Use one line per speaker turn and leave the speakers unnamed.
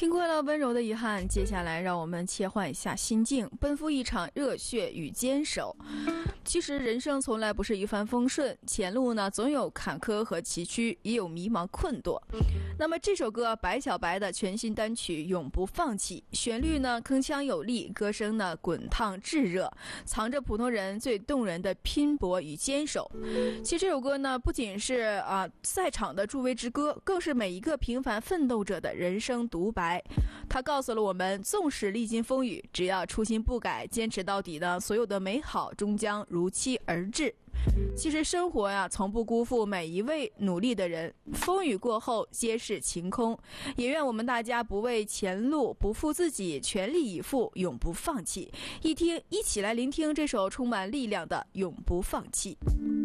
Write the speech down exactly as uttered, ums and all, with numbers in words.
听过了温柔的遗憾，接下来让我们切换一下心境，奔赴一场热血与坚守。其实人生从来不是一帆风顺，前路呢总有坎坷和崎岖，也有迷茫困惰。那么这首歌白小白的全新单曲《永不放弃》，旋律呢铿锵有力，歌声呢滚烫炙热，藏着普通人最动人的拼搏与坚守。其实这首歌呢不仅是啊赛场的助威之歌，更是每一个平凡奋斗者的人生独白。它告诉了我们，纵使历经风雨，只要初心不改，坚持到底呢，所有的美好终将如期而至。其实生活呀、啊，从不辜负每一位努力的人。风雨过后，皆是晴空。也愿我们大家不为前路，不负自己，全力以赴，永不放弃。一听，一起来聆听这首充满力量的《永不放弃》。